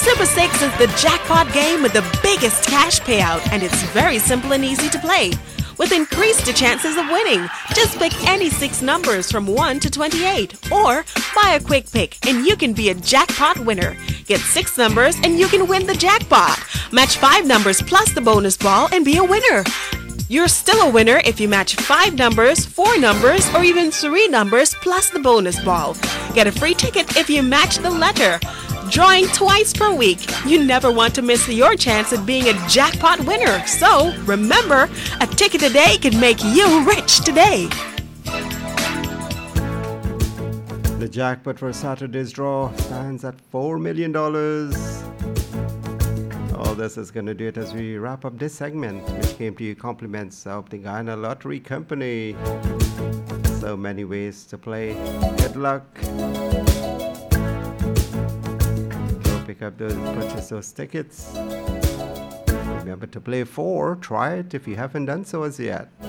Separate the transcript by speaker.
Speaker 1: Super 6 is the jackpot game with the biggest cash payout, and it's very simple and easy to play. With increased chances of winning, just pick any 6 numbers from 1 to 28, or buy a quick pick and you can be a jackpot winner. Get 6 numbers and you can win the jackpot. Match 5 numbers plus the bonus ball and be a winner. You're still a winner if you match 5 numbers, 4 numbers, or even 3 numbers plus the bonus ball. Get a free ticket if you match the letter. Drawing twice per week. You never want to miss your chance at being a jackpot winner. So, remember, a ticket a day can make you rich today.
Speaker 2: The jackpot for Saturday's draw stands at $4 million. All this is going to do it as we wrap up this segment, which came to you compliments of the Guyana Lottery Company. So many ways to play. Good luck. Pick up those, purchase those tickets. Remember to play 4. Try it if you haven't done so as yet.